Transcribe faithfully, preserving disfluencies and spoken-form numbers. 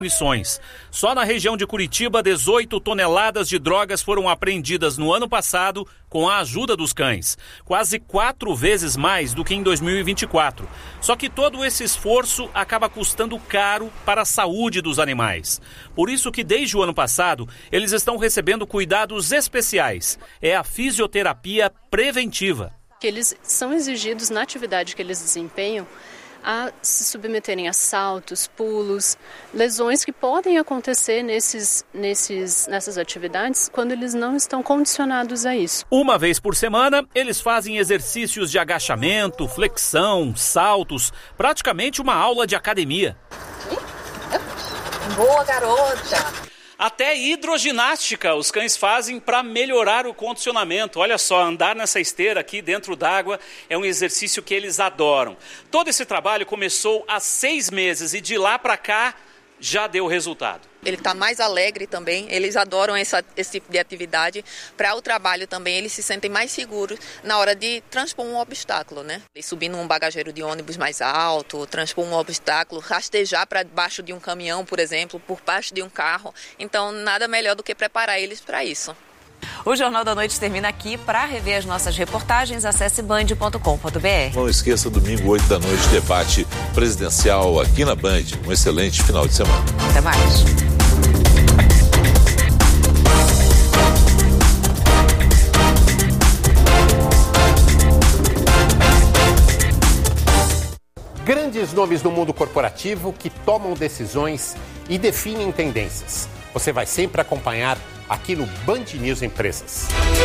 Missões. Só na região de Curitiba, dezoito toneladas de drogas foram apreendidas no ano passado com a ajuda dos cães. Quase quatro vezes mais do que em dois mil e vinte e quatro. Só que todo esse esforço acaba custando caro para a saúde dos animais. Por isso que desde o ano passado, eles estão recebendo cuidados especiais. É a fisioterapia preventiva. Eles são exigidos na atividade que eles desempenham a se submeterem a saltos, pulos, lesões que podem acontecer nesses, nesses, nessas atividades quando eles não estão condicionados a isso. Uma vez por semana, eles fazem exercícios de agachamento, flexão, saltos, praticamente uma aula de academia. Boa, garota! Até hidroginástica os cães fazem para melhorar o condicionamento. Olha só, andar nessa esteira aqui dentro d'água é um exercício que eles adoram. Todo esse trabalho começou há seis meses e de lá para cá já deu resultado. Ele está mais alegre também, eles adoram essa, esse tipo de atividade. Para o trabalho também, eles se sentem mais seguros na hora de transpor um obstáculo, né? Subir num bagageiro de ônibus mais alto, transpor um obstáculo, rastejar para baixo de um caminhão, por exemplo, por baixo de um carro. Então, nada melhor do que preparar eles para isso. O Jornal da Noite termina aqui. Para rever as nossas reportagens, acesse band ponto com ponto br. Não esqueça, domingo, oito da noite, debate presidencial aqui na Band. Um excelente final de semana. Até mais. Grandes nomes do mundo corporativo que tomam decisões e definem tendências. Você vai sempre acompanhar aqui no Band News Empresas.